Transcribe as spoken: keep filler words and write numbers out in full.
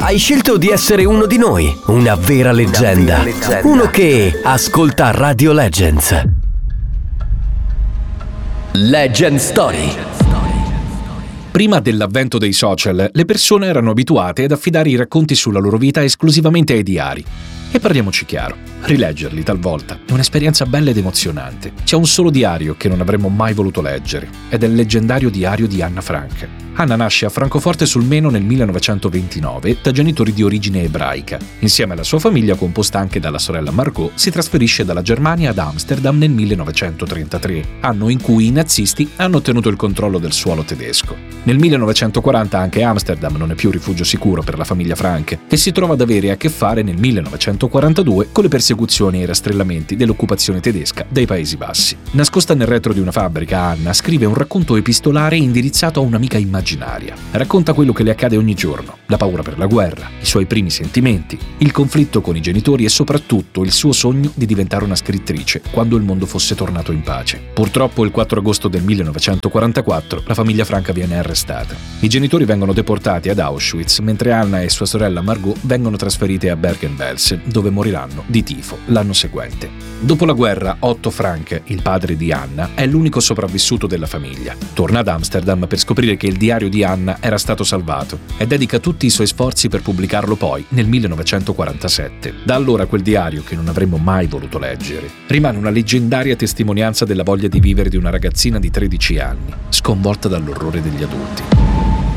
Hai scelto di essere uno di noi, una vera leggenda, Una vera leggenda. uno che ascolta Radio Legends. Legend Story. Prima dell'avvento dei social, le persone erano abituate ad affidare i racconti sulla loro vita esclusivamente ai diari. E parliamoci chiaro, rileggerli talvolta è un'esperienza bella ed emozionante. C'è un solo diario che non avremmo mai voluto leggere, ed è il leggendario diario di Anna Frank. Anna nasce a Francoforte sul Meno nel millenovecentoventinove da genitori di origine ebraica. Insieme alla sua famiglia, composta anche dalla sorella Margot, si trasferisce dalla Germania ad Amsterdam nel millenovecentotrentatré, anno in cui i nazisti hanno ottenuto il controllo del suolo tedesco. Nel millenovecentoquaranta anche Amsterdam non è più rifugio sicuro per la famiglia Frank, che si trova ad avere a che fare nel millenovecentoquarantadue con le persecuzioni e i rastrellamenti dell'occupazione tedesca dai Paesi Bassi. Nascosta nel retro di una fabbrica, Anna scrive un racconto epistolare indirizzato a un'amica immaginaria. Racconta quello che le accade ogni giorno, la paura per la guerra, i suoi primi sentimenti, il conflitto con i genitori e soprattutto il suo sogno di diventare una scrittrice quando il mondo fosse tornato in pace. Purtroppo il quattro agosto del millenovecentoquarantaquattro la famiglia Frank viene arrestata. I genitori vengono deportati ad Auschwitz, mentre Anna e sua sorella Margot vengono trasferite a Bergen-Belsen, dove moriranno di tifo l'anno seguente. Dopo la guerra, Otto Frank, il padre di Anna, è l'unico sopravvissuto della famiglia. Torna ad Amsterdam per scoprire che il diario di Anna era stato salvato e dedica tutti i suoi sforzi per pubblicarlo poi nel millenovecentoquarantasette. Da allora quel diario, che non avremmo mai voluto leggere, rimane una leggendaria testimonianza della voglia di vivere di una ragazzina di tredici anni, sconvolta dall'orrore degli adulti.